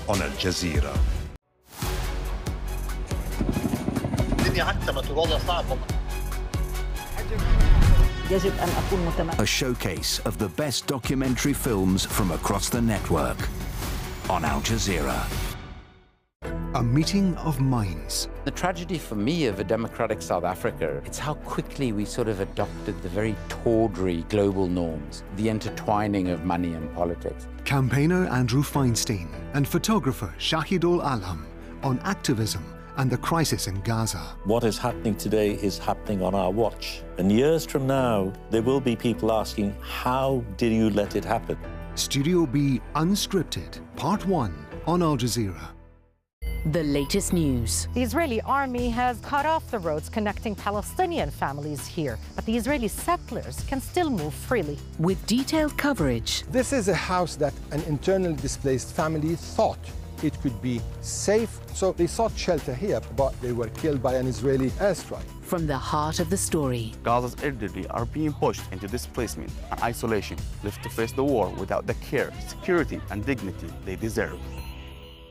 on Al Jazeera. A showcase of the best documentary films from across the network on Al Jazeera. A meeting of minds. The tragedy for me of a democratic South Africa, it's how quickly we sort of adopted the very tawdry global norms, the intertwining of money and politics. Campaigner Andrew Feinstein and photographer Shahidul Alam on activism and the crisis in Gaza. What is happening today is happening on our watch. And years from now, there will be people asking, how did you let it happen? Studio B Unscripted, Part 1 on Al Jazeera. The latest news. The Israeli army has cut off the roads connecting Palestinian families here, but the Israeli settlers can still move freely. With detailed coverage. This is a house that an internally displaced family thought it could be safe, so they sought shelter here, but they were killed by an Israeli airstrike. From the heart of the story. Gaza's elderly are being pushed into displacement and isolation, left to face the war without the care, security, and dignity they deserve.